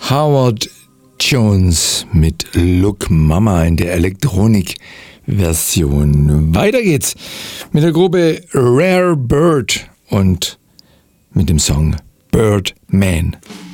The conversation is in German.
Howard Jones mit Look Mama in der Elektronik-Version. Weiter geht's mit der Gruppe Rare Bird und mit dem Song Birdman.